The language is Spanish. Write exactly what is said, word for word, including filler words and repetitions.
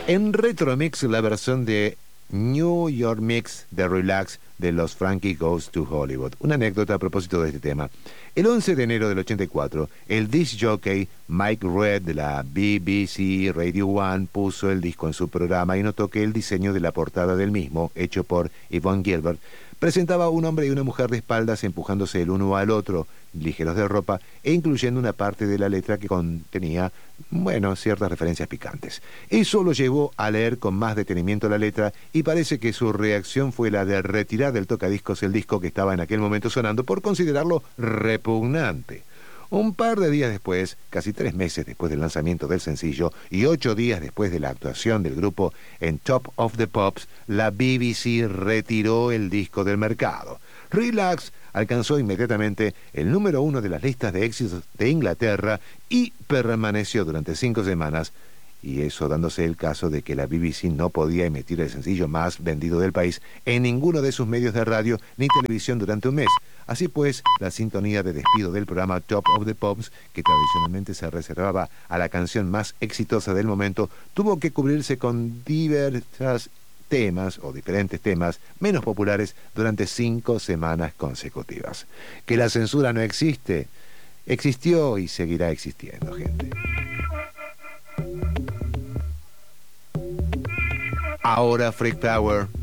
En Retro Mix, la versión de New York Mix de Relax de los Frankie Goes to Hollywood. Una anécdota a propósito de este tema. El once de enero del ochenta y cuatro, el disc jockey Mike Red de la B B C Radio One puso el disco en su programa y notó que el diseño de la portada del mismo, hecho por Yvonne Gilbert, presentaba a un hombre y una mujer de espaldas empujándose el uno al otro, ligeros de ropa, e incluyendo una parte de la letra que contenía, bueno, ciertas referencias picantes. Eso lo llevó a leer con más detenimiento la letra y parece que su reacción fue la de retirar del tocadiscos el disco que estaba en aquel momento sonando por considerarlo repugnante. Un par de días después, casi tres meses después del lanzamiento del sencillo y ocho días después de la actuación del grupo en Top of the Pops, la B B C retiró el disco del mercado. Relax alcanzó inmediatamente el número uno de las listas de éxitos de Inglaterra y permaneció durante cinco semanas, y eso dándose el caso de que la B B C no podía emitir el sencillo más vendido del país en ninguno de sus medios de radio ni televisión durante un mes. Así pues, la sintonía de despido del programa Top of the Pops, que tradicionalmente se reservaba a la canción más exitosa del momento, tuvo que cubrirse con diversas temas o diferentes temas menos populares durante cinco semanas consecutivas. Que la censura no existe, existió y seguirá existiendo, gente. Ahora Freak Power.